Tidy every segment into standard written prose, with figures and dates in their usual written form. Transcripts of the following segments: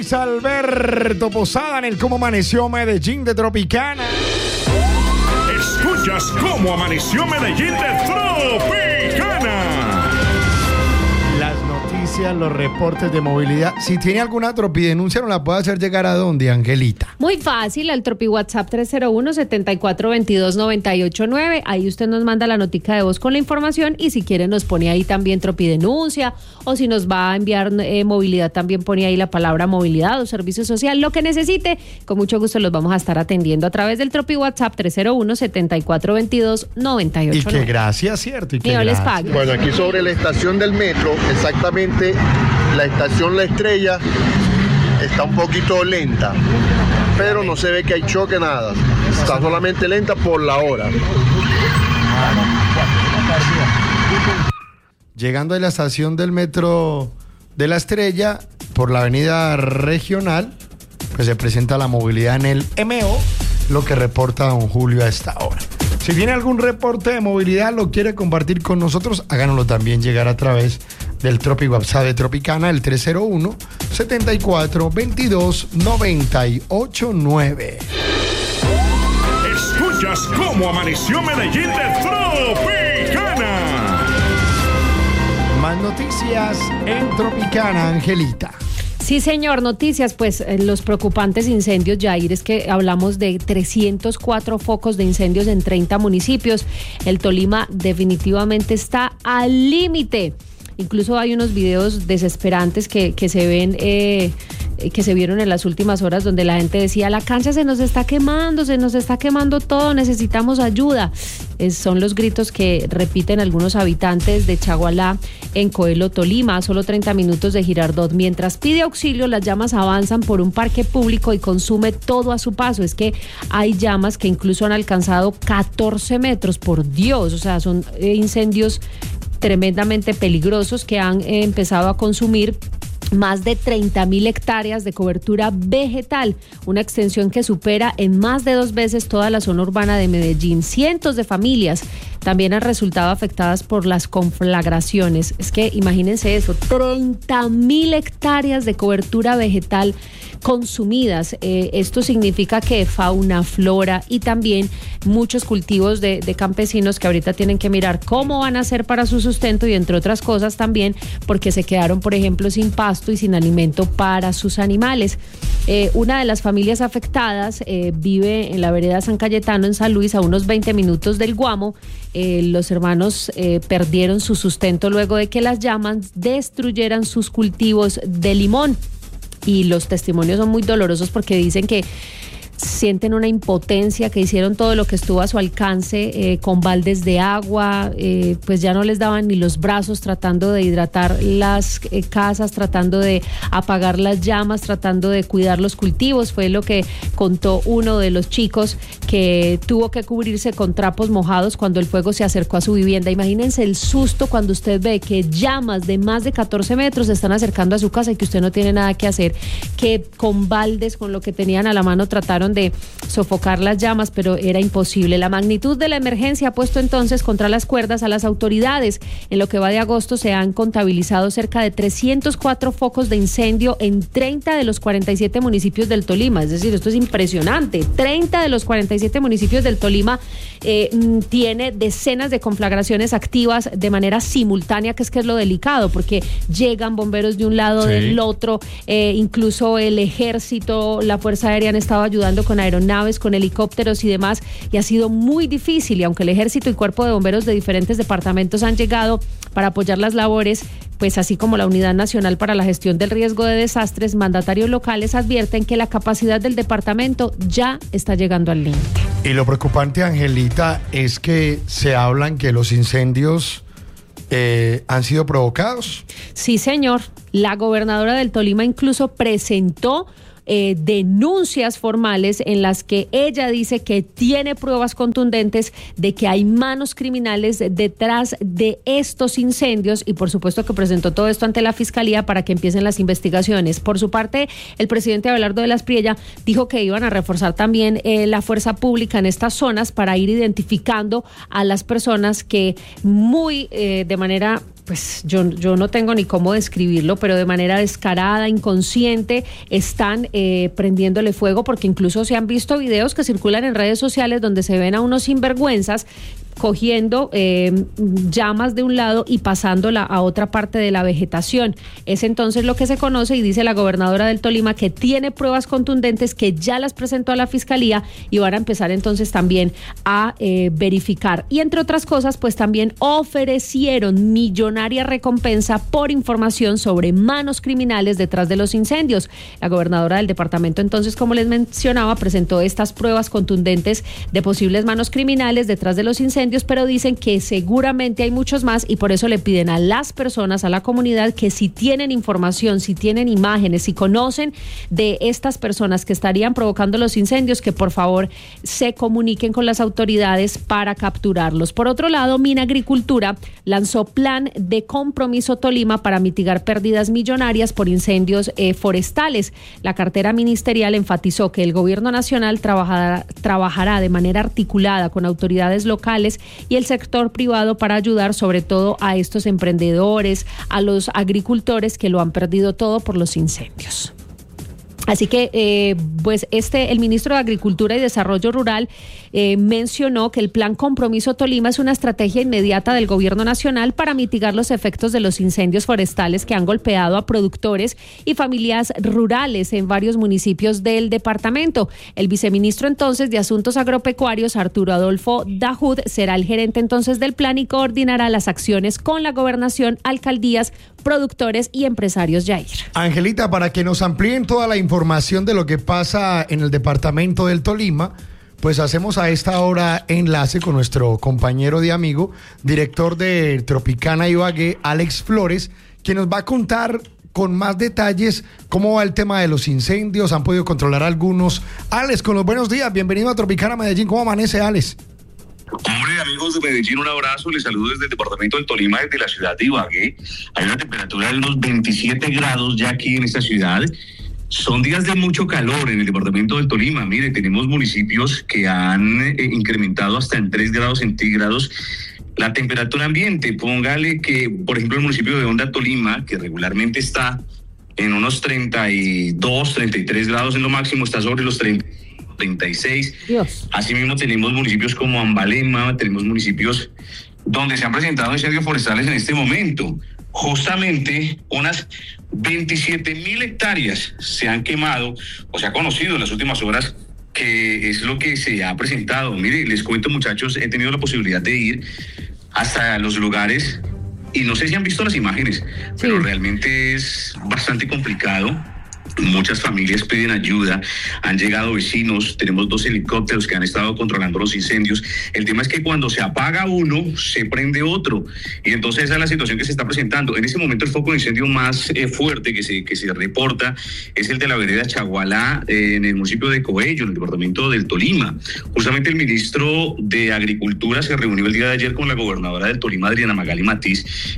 Luis Alberto Posada en el Cómo Amaneció Medellín de Tropicana. Escuchas Cómo Amaneció Medellín de Tropicana. Las noticias, los reportes de movilidad. Si tiene alguna tropidenuncia, ¿nos la puede hacer llegar a dónde, Angelita? Muy fácil, al Tropi WhatsApp 301-7422-989. Ahí usted nos manda la notica de voz con la información y si quiere nos pone ahí también tropidenuncia, o si nos va a enviar movilidad, también pone ahí la palabra movilidad o servicio social, lo que necesite. Con mucho gusto los vamos a estar atendiendo a través del Tropi WhatsApp 301-7422-989. Y que gracias, ¿cierto? Y que Dios les pague. Bueno, aquí sobre la estación del metro, exactamente la estación La Estrella está un poquito lenta, pero no se ve que hay choque, nada. Está solamente lenta por la hora. Llegando a la estación del metro de La Estrella, por la avenida regional, pues se presenta la movilidad en el MO, lo que reporta don Julio a esta hora. Si tiene algún reporte de movilidad, lo quiere compartir con nosotros, háganoslo también llegar a través del Tropi WhatsApp de Tropicana, el 301-7422-989. Escuchas Cómo Amaneció Medellín de Tropicana. Más noticias en Tropicana, Angelita. Sí, señor, noticias, pues los preocupantes incendios, Jair, es que hablamos de 304 focos de incendios en 30 municipios. El Tolima definitivamente está al límite. Incluso hay unos videos desesperantes que se ven, que se vieron en las últimas horas, donde la gente decía: la cancha se nos está quemando todo, necesitamos ayuda. Son los gritos que repiten algunos habitantes de Chagualá, en Coelho, Tolima, a solo 30 minutos de Girardot. Mientras pide auxilio, las llamas avanzan por un parque público y consume todo a su paso. Es que hay llamas que incluso han alcanzado 14 metros, por Dios, o sea, son incendios tremendamente peligrosos que han empezado a consumir más de 30.000 hectáreas de cobertura vegetal, una extensión que supera en más de 2 veces toda la zona urbana de Medellín. Cientos de familias también han resultado afectadas por las conflagraciones. Es que imagínense eso, 30.000 hectáreas de cobertura vegetal consumidas. Esto significa que fauna, flora y también muchos cultivos de campesinos que ahorita tienen que mirar cómo van a hacer para su sustento, y entre otras cosas también porque se quedaron, por ejemplo, sin pasto y sin alimento para sus animales. Una de las familias afectadas vive en la vereda San Cayetano, en San Luis, a unos 20 minutos del Guamo. Los hermanos perdieron su sustento luego de que las llamas destruyeran sus cultivos de limón. Y los testimonios son muy dolorosos porque dicen que sienten una impotencia, que hicieron todo lo que estuvo a su alcance con baldes de agua, pues ya no les daban ni los brazos, tratando de hidratar las casas, tratando de apagar las llamas, tratando de cuidar los cultivos. Fue lo que contó uno de los chicos, que tuvo que cubrirse con trapos mojados cuando el fuego se acercó a su vivienda. Imagínense el susto cuando usted ve que llamas de más de 14 metros se están acercando a su casa y que usted no tiene nada que hacer, que con baldes, con lo que tenían a la mano, trataron de sofocar las llamas, pero era imposible. La magnitud de la emergencia ha puesto entonces contra las cuerdas a las autoridades. En lo que va de agosto se han contabilizado cerca de 304 focos de incendio en 30 de los 47 municipios del Tolima. Es decir, esto es impresionante. 30 de los 47 municipios del Tolima tiene decenas de conflagraciones activas de manera simultánea, que es lo delicado, porque llegan bomberos de un lado, del otro, incluso el ejército, la Fuerza Aérea han estado ayudando con aeronaves, con helicópteros y demás, y ha sido muy difícil. Y aunque el ejército y cuerpo de bomberos de diferentes departamentos han llegado para apoyar las labores, pues así como la Unidad Nacional para la Gestión del Riesgo de Desastres, mandatarios locales advierten que la capacidad del departamento ya está llegando al límite. Y lo preocupante, Angelita, es que se hablan que los incendios han sido provocados. Sí, señor. La gobernadora del Tolima incluso presentó denuncias formales en las que ella dice que tiene pruebas contundentes de que hay manos criminales detrás de estos incendios, y por supuesto que presentó todo esto ante la Fiscalía para que empiecen las investigaciones. Por su parte, el presidente Abelardo de la Espriella dijo que iban a reforzar también la fuerza pública en estas zonas para ir identificando a las personas que de manera pues yo no tengo ni cómo describirlo, pero de manera descarada, inconsciente, están prendiéndole fuego, porque incluso se han visto videos que circulan en redes sociales donde se ven a unos sinvergüenzas cogiendo llamas de un lado y pasándola a otra parte de la vegetación. Es entonces lo que se conoce, y dice la gobernadora del Tolima que tiene pruebas contundentes, que ya las presentó a la fiscalía y van a empezar entonces también a verificar. Y entre otras cosas, pues también ofrecieron millonaria recompensa por información sobre manos criminales detrás de los incendios. La gobernadora del departamento entonces, como les mencionaba, presentó estas pruebas contundentes de posibles manos criminales detrás de los incendios, pero dicen que seguramente hay muchos más, y por eso le piden a las personas, a la comunidad, que si tienen información, si tienen imágenes, si conocen de estas personas que estarían provocando los incendios, que por favor se comuniquen con las autoridades para capturarlos. Por otro lado, Minagricultura lanzó plan de compromiso Tolima para mitigar pérdidas millonarias por incendios forestales. La cartera ministerial enfatizó que el gobierno nacional trabajará de manera articulada con autoridades locales y el sector privado para ayudar sobre todo a estos emprendedores, a los agricultores que lo han perdido todo por los incendios. Así que, pues el ministro de Agricultura y Desarrollo Rural mencionó que el plan Compromiso Tolima es una estrategia inmediata del gobierno nacional para mitigar los efectos de los incendios forestales que han golpeado a productores y familias rurales en varios municipios del departamento. El viceministro entonces de Asuntos Agropecuarios, Arturo Adolfo Dajud, será el gerente entonces del plan y coordinará las acciones con la gobernación, alcaldías, productores y empresarios. Yair. Angelita, para que nos amplíen toda la información de lo que pasa en el departamento del Tolima, pues hacemos a esta hora enlace con nuestro compañero de amigo, director de Tropicana Ibagué, Alex Flores, quien nos va a contar con más detalles cómo va el tema de los incendios. Han podido controlar algunos. Alex, con los buenos días, bienvenido a Tropicana Medellín. ¿Cómo amanece, Alex? Hombre, amigos de Medellín, un abrazo. Les saludo desde el departamento del Tolima, desde la ciudad de Ibagué. Hay una temperatura de unos 27 grados ya aquí en esta ciudad. Son días de mucho calor en el departamento del Tolima. Mire, tenemos municipios que han incrementado hasta en 3 grados centígrados la temperatura ambiente. Póngale que, por ejemplo, el municipio de Honda, Tolima, que regularmente está en unos 32, 33 grados en lo máximo, está sobre los 36. Dios. Asimismo tenemos municipios como Ambalema, tenemos municipios donde se han presentado incendios forestales en este momento. Justamente unas 27,000 hectáreas se han quemado o se ha conocido en las últimas horas, que es lo que se ha presentado. Mire, les cuento, muchachos, he tenido la posibilidad de ir hasta los lugares y no sé si han visto las imágenes, pero realmente es bastante complicado. Muchas familias piden ayuda, han llegado vecinos, tenemos 2 helicópteros que han estado controlando los incendios. El tema es que cuando se apaga uno, se prende otro, y entonces esa es la situación que se está presentando. En este momento el foco de incendio más fuerte que se reporta es el de la vereda Chagualá, en el municipio de Coello, en el departamento del Tolima. Justamente el ministro de Agricultura se reunió el día de ayer con la gobernadora del Tolima, Adriana Magali Matiz,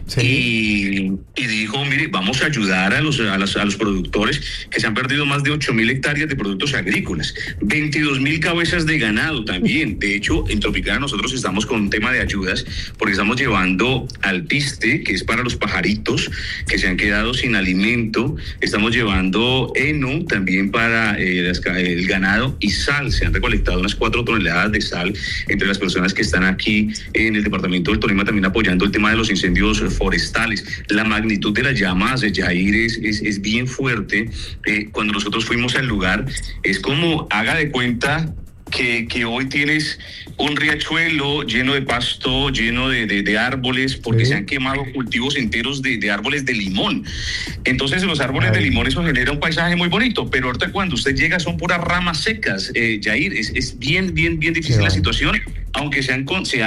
y dijo, mire, vamos a ayudar a los productores que se han perdido más de 8,000 hectáreas de productos agrícolas, 22,000 cabezas de ganado también. De hecho, en Tropicana nosotros estamos con un tema de ayudas, porque estamos llevando alpiste, que es para los pajaritos que se han quedado sin alimento. Estamos llevando heno también para el ganado, y sal. Se han recolectado unas 4 toneladas de sal entre las personas que están aquí en el departamento del Tolima, también apoyando el tema de los incendios forestales. La magnitud de las llamas, Yair, es bien fuerte. Cuando nosotros fuimos al lugar, es como, haga de cuenta que hoy tienes un riachuelo lleno de pasto, lleno de árboles, porque se han quemado cultivos enteros de árboles de limón. Entonces, en los árboles de limón eso genera un paisaje muy bonito, pero ahorita cuando usted llega son puras ramas secas. Yair, es bien difícil la situación, aunque se han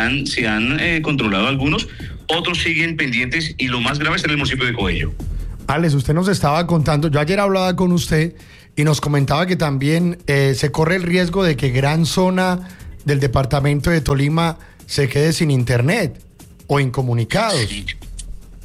controlado algunos, otros siguen pendientes, y lo más grave está en el municipio de Coello. Alex, usted nos estaba contando, yo ayer hablaba con usted y nos comentaba que también se corre el riesgo de que gran zona del departamento de Tolima se quede sin internet o incomunicados.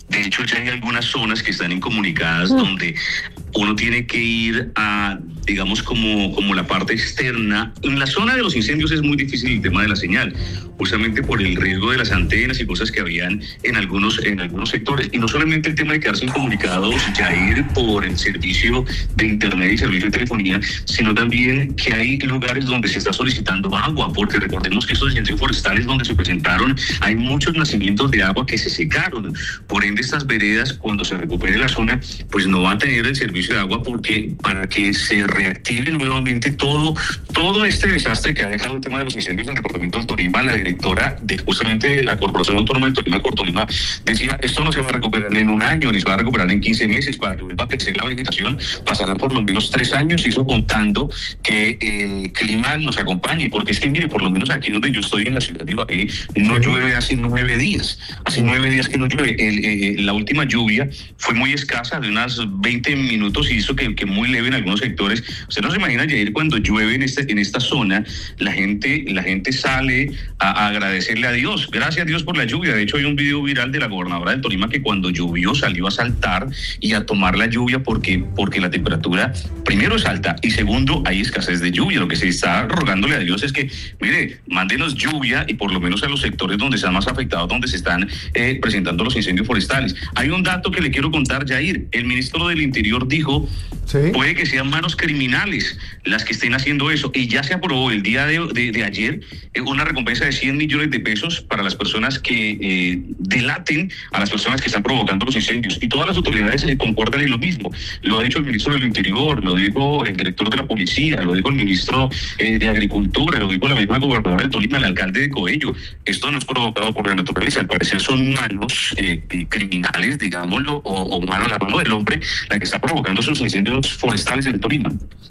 De hecho, ya hay algunas zonas que están incomunicadas donde uno tiene que ir a, digamos, como la parte externa. En la zona de los incendios es muy difícil el tema de la señal, justamente por el riesgo de las antenas y cosas que habían en algunos sectores. Y no solamente el tema de quedarse incomunicados, Jair, por el servicio de internet y servicio de telefonía, sino también que hay lugares donde se está solicitando agua, porque recordemos que estos incendios forestales donde se presentaron, hay muchos nacimientos de agua que se secaron. Por ende, estas veredas, cuando se recupere la zona, pues no van a tener el servicio de agua, porque para que se reactive nuevamente todo este desastre que ha dejado el tema de los incendios en el departamento del Tolima, la directora de justamente la Corporación Autónoma del Tolima, Cortolima, decía, esto no se va a recuperar en un año, ni se va a recuperar en 15 meses, para que vuelva a crecer la vegetación pasarán por lo menos 3 años, y eso contando que el clima nos acompañe, porque es que mire, por lo menos aquí donde yo estoy en la ciudad de Ibagué, no llueve hace 9 días, que no llueve. La última lluvia fue muy escasa, de unas 20 minutos, y hizo que muy leve en algunos sectores. Usted no se imagina, Jair, cuando llueve en esta zona, la gente sale a agradecerle a Dios. Gracias a Dios por la lluvia. De hecho, hay un video viral de la gobernadora del Tolima que cuando llovió salió a saltar y a tomar la lluvia porque la temperatura, primero, es alta, y segundo, hay escasez de lluvia. Lo que se está rogándole a Dios es que, mire, mándenos lluvia, y por lo menos a los sectores donde están más afectados, donde se están presentando los incendios forestales. Hay un dato que le quiero contar, Jair. El ministro del Interior dijo, ¿sí?, puede que sean manos criminales las que estén haciendo eso, y ya se aprobó el día de ayer una recompensa de 100 millones de pesos para las personas que delaten a las personas que están provocando los incendios, y todas las autoridades concuerdan en lo mismo. Lo ha dicho el ministro del Interior, lo dijo el director de la policía, lo dijo el ministro de Agricultura, lo dijo la misma gobernadora del Tolima, el alcalde de Coello. Esto no es provocado por la naturaleza, al parecer son manos criminales, digámoslo, o mano, la mano del hombre, la que está provocando esos incendios forestales en el Tolima.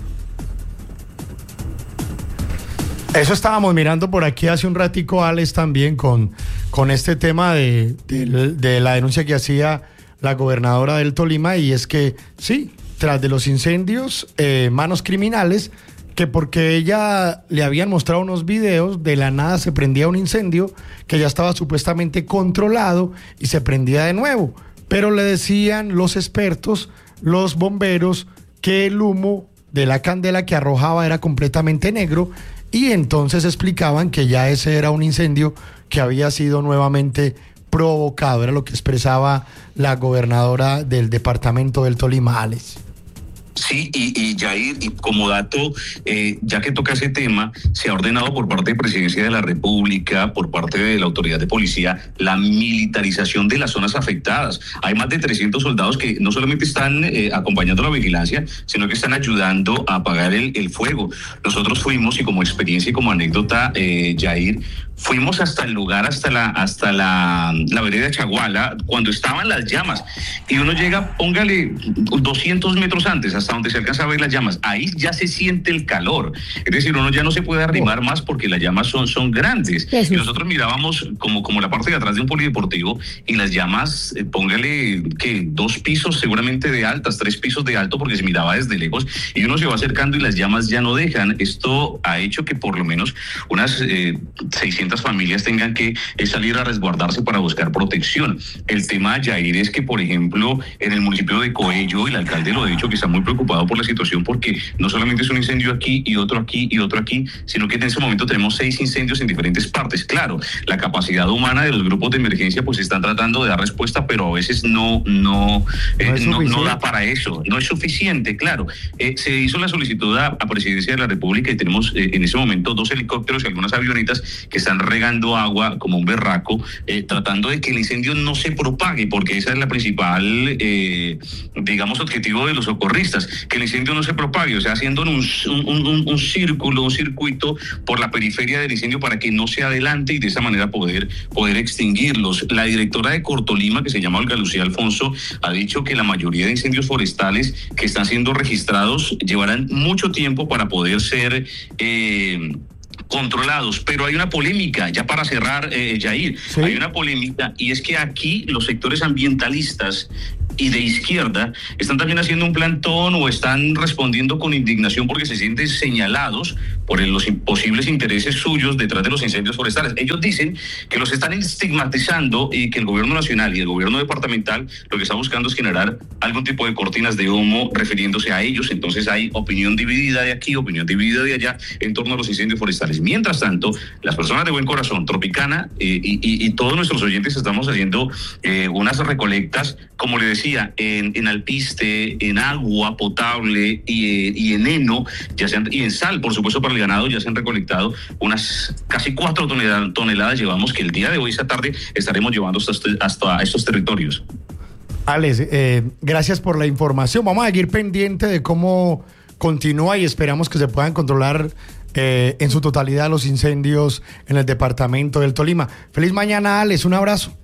Eso estábamos mirando por aquí hace un ratico, Alex, también con este tema de la denuncia que hacía la gobernadora del Tolima, y es que sí, tras de los incendios, manos criminales, que porque ella le habían mostrado unos videos, de la nada se prendía un incendio que ya estaba supuestamente controlado y se prendía de nuevo, pero le decían los expertos, los bomberos, que el humo de la candela que arrojaba era completamente negro, y entonces explicaban que ya ese era un incendio que había sido nuevamente provocado. Era lo que expresaba la gobernadora del departamento del Tolima, Alex. Sí, y Jair, y como dato, ya que toca ese tema, se ha ordenado por parte de Presidencia de la República, por parte de la autoridad de policía, la militarización de las zonas afectadas. Hay más de 300 soldados que no solamente están acompañando la vigilancia, sino que están ayudando a apagar el fuego. Nosotros fuimos, y como experiencia y como anécdota, Jair, fuimos hasta el lugar, hasta la vereda de Chaguala, cuando estaban las llamas, y uno llega, póngale 200 metros antes, hasta donde se alcanza a ver las llamas. Ahí ya se siente el calor, es decir, uno ya no se puede arrimar más porque las llamas son grandes. Y nosotros mirábamos como la parte de atrás de un polideportivo, y las llamas, póngale que 2 pisos seguramente de altas, 3 pisos de alto, porque se miraba desde lejos, y uno se va acercando y las llamas ya no dejan. Esto ha hecho que por lo menos unas 600 familias tengan que salir a resguardarse para buscar protección. El tema, Jair, es que, por ejemplo, en el municipio de Coello, el alcalde lo ha dicho, que está muy preocupado por la situación, porque no solamente es un incendio aquí y otro aquí y otro aquí, sino que en ese momento tenemos 6 incendios en diferentes partes. Claro, la capacidad humana de los grupos de emergencia pues están tratando de dar respuesta, pero a veces no da para eso, no es suficiente. Claro, se hizo la solicitud a Presidencia de la República, y tenemos en ese momento 2 helicópteros y algunas avionetas que están regando agua como un berraco, tratando de que el incendio no se propague, porque esa es la principal, digamos, objetivo de los socorristas, que el incendio no se propague, o sea, haciendo un circuito por la periferia del incendio para que no se adelante, y de esa manera poder extinguirlos. La directora de Cortolima, que se llama Olga Lucía Alfonso, ha dicho que la mayoría de incendios forestales que están siendo registrados llevarán mucho tiempo para poder ser controlados, pero hay una polémica, ya para cerrar, Jair, ¿sí? Hay una polémica, y es que aquí los sectores ambientalistas y de izquierda están también haciendo un plantón o están respondiendo con indignación porque se sienten señalados por los posibles intereses suyos detrás de los incendios forestales. Ellos dicen que los están estigmatizando y que el gobierno nacional y el gobierno departamental lo que está buscando es generar algún tipo de cortinas de humo refiriéndose a ellos. Entonces hay opinión dividida de aquí, opinión dividida de allá en torno a los incendios forestales. Mientras tanto, las personas de buen corazón, Tropicana y todos nuestros oyentes estamos haciendo unas recolectas, como le decía, en alpiste, en agua potable y en heno, y en sal, por supuesto, para el ganado. Ya se han recolectado unas casi 4 toneladas llevamos, que el día de hoy, esta tarde, estaremos llevando hasta estos territorios. Alex, gracias por la información. Vamos a seguir pendiente de cómo continúa y esperamos que se puedan controlar en su totalidad los incendios en el departamento del Tolima. Feliz mañana, Alex, un abrazo.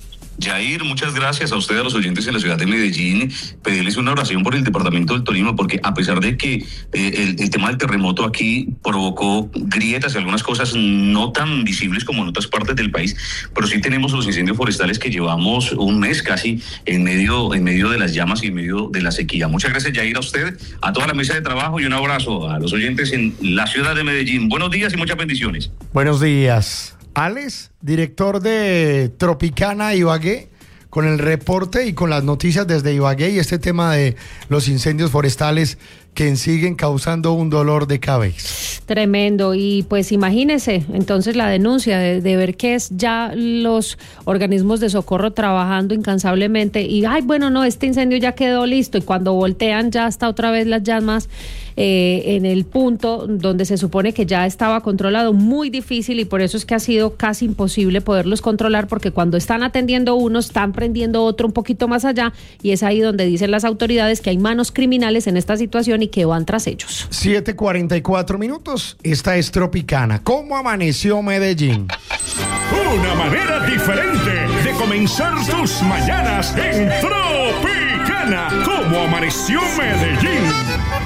Jair, muchas gracias a ustedes, a los oyentes en la ciudad de Medellín. Pedirles una oración por el departamento del Tolima, porque a pesar de que el tema del terremoto aquí provocó grietas y algunas cosas no tan visibles como en otras partes del país, pero sí tenemos los incendios forestales que llevamos un mes casi en medio de las llamas y en medio de la sequía. Muchas gracias, Jair, a usted, a toda la mesa de trabajo, y un abrazo a los oyentes en la ciudad de Medellín. Buenos días y muchas bendiciones. Buenos días. Alex, director de Tropicana Ibagué, con el reporte y con las noticias desde Ibagué y este tema de los incendios forestales que siguen causando un dolor de cabeza. Tremendo. Y pues imagínese entonces la denuncia de ver que es ya los organismos de socorro trabajando incansablemente y este incendio ya quedó listo, y cuando voltean ya está otra vez las llamas en el punto donde se supone que ya estaba controlado. Muy difícil, y por eso es que ha sido casi imposible poderlos controlar, porque cuando están atendiendo uno, están prendiendo otro un poquito más allá, y es ahí donde dicen las autoridades que hay manos criminales en esta situación y que van tras ellos. 7:44 minutos. Esta es Tropicana. ¿Cómo amaneció Medellín? Una manera diferente de comenzar tus mañanas en Tropicana. ¿Cómo amaneció Medellín?